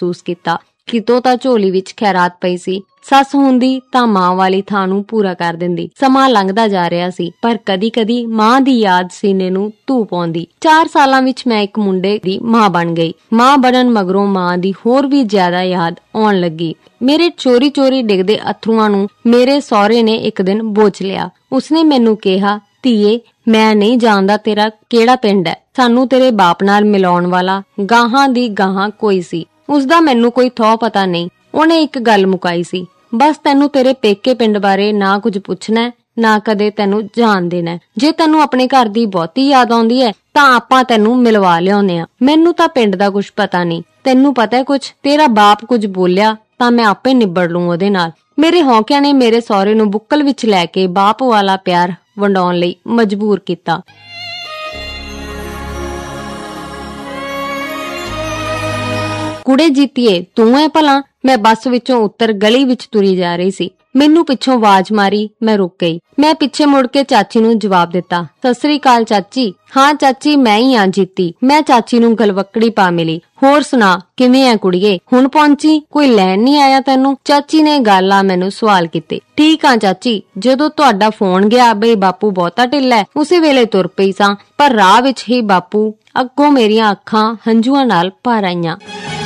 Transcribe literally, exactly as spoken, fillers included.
ਮਹਿਸੂਸ ਕੀਤਾ। ਕਿਤੋਂ ਤਾਂ ਝੋਲੀ ਵਿੱਚ ਖੈਰਾਤ ਪਈ ਸੀ। ਸੱਸ ਹੁੰਦੀ ਤਾਂ ਮਾਂ ਵਾਲੀ ਥਾਂ ਨੂੰ ਪੂਰਾ ਕਰ ਦਿੰਦੀ। ਸਮਾਂ ਲੰਘਦਾ ਜਾ ਰਿਹਾ ਸੀ, ਪਰ ਕਦੀ-ਕਦੀ ਮਾਂ ਦੀ ਯਾਦ ਸੀਨੇ ਨੂੰ ਧੂ ਪਾਉਂਦੀ। ਚਾਰ ਸਾਲਾਂ ਵਿੱਚ ਮੈਂ ਇੱਕ ਮੁੰਡੇ ਦੀ ਮਾਂ ਬਣ ਗਈ। ਮਾਂ ਬਣਨ ਮਗਰੋਂ ਮਾਂ ਦੀ ਹੋਰ ਵੀ ਜ਼ਿਆਦਾ ਯਾਦ ਆਉਣ ਲੱਗੀ। ਮੇਰੇ ਚੋਰੀ-ਚੋਰੀ ਡਿੱਗਦੇ ਅਥਰੂਆਂ ਨੂੰ ਮੇਰੇ ਸਹੁਰੇ ਨੇ ਇੱਕ ਦਿਨ ਬੋਚ ਲਿਆ। ਉਸਨੇ ਮੈਨੂੰ ਕਿਹਾ, ਧੀਏ, ਮੈਂ ਨਹੀਂ ਜਾਣਦਾ ਤੇਰਾ ਕਿਹੜਾ ਪਿੰਡ ਹੈ। ਸਾਨੂੰ ਤੇਰੇ ਬਾਪ ਨਾਲ ਮਿਲਾਉਣ ਵਾਲਾ ਗਾਹਾਂ ਦੀ ਗਾਹਾਂ ਕੋਈ ਸੀ। ਉਸਦਾ ਮੈਨੂੰ ਕੋਈ ਥਹੁ ਪਤਾ ਨਹੀਂ। ਉਹਨੇ ਇੱਕ ਗੱਲ ਮੁਕਾਈ ਸੀ, ਬਸ ਤੈਨੂੰ ਤੇਰੇ ਪੇਕੇ ਪਿੰਡ ਬਾਰੇ ਨਾ ਕੁਝ ਪੁੱਛਣਾ, ਨਾ ਕਦੇ ਤੈਨੂੰ ਜਾਣ ਦੇਣਾ। ਜੇ ਤੈਨੂੰ ਆਪਣੇ ਘਰ ਦੀ ਬਹੁਤੀ ਯਾਦ ਆਉਂਦੀ ਹੈ ਤਾਂ ਆਪਾਂ ਤੈਨੂੰ ਮਿਲਵਾ ਲਿਆਉਂਦੇ ਆ। ਮੈਨੂੰ ਤਾਂ ਪਿੰਡ ਦਾ ਕੁਝ ਪਤਾ ਨਹੀਂ। ਤੈਨੂੰ ਪਤਾ ਕੁਝ? ਤੇਰਾ ਬਾਪ ਕੁਝ ਬੋਲਿਆ ਤਾਂ ਮੈਂ ਆਪੇ ਨਿਬੜ ਲੂੰ ਉਹਦੇ ਨਾਲ। ਮੇਰੇ ਹੌਕਿਆਂ ਨੇ ਮੇਰੇ ਸਹੁਰੇ ਨੂੰ ਬੁੱਕਲ ਵਿੱਚ ਲੈ ਕੇ ਬਾਪ ਵਾਲਾ ਪਿਆਰ ਵੰਡਾਉਣ ਲਈ ਮਜਬੂਰ ਕੀਤਾ। ਕੁੜੇ ਜੀਤੀਏ, ਤੂੰ ਐ ਭਲਾ? ਮੈਂ ਬੱਸ ਵਿੱਚੋਂ ਉੱਤਰ ਗਲੀ ਵਿੱਚ ਤੁਰੀ ਜਾ ਰਹੀ ਸੀ। ਮੈਨੂੰ ਪਿੱਛੋਂ ਆਵਾਜ਼ ਮਾਰੀ, ਮੈਂ ਰੁਕ ਗਈ। ਮੈਂ ਪਿੱਛੇ ਮੁੜ ਕੇ ਚਾਚੀ ਨੂੰ ਜਵਾਬ ਦਿੱਤਾ, ਸਤਿ ਸ੍ਰੀ ਅਕਾਲ ਚਾਚੀ। ਹਾਂ ਚਾਚੀ, ਮੈਂ ਹੀ ਆ ਜੀਤੀ। ਮੈਂ ਚਾਚੀ ਨੂੰ ਗਲਵੱਕੜੀ ਪਾ ਮਿਲੀ। ਹੋਰ ਸੁਣਾ, ਕਿਵੇਂ ਐ ਕੁੜੀਏ? ਹੁਣ ਪਹੁੰਚੀ? ਕੋਈ ਲੈਣ ਨਹੀਂ ਆਇਆ ਤੈਨੂੰ? ਚਾਚੀ ਨੇ ਗੱਲ ਆ ਮੈਨੂੰ ਸਵਾਲ ਕੀਤੇ। ਠੀਕ ਆ ਚਾਚੀ, ਜਦੋਂ ਤੁਹਾਡਾ ਫੋਨ ਗਿਆ ਬਈ ਬਾਪੂ ਬਹੁਤਾ ਢਿੱਲਾ, ਉਸੇ ਵੇਲੇ ਤੁਰ ਪਈ ਸਾਂ, ਪਰ ਰਾਹ ਵਿੱਚ ਹੀ ਬਾਪੂ ਅੱਗੋਂ ਮੇਰੀਆਂ ਅੱਖਾਂ ਹੰਝੂਆਂ ਨਾਲ ਭਰ ਆਈਆਂ।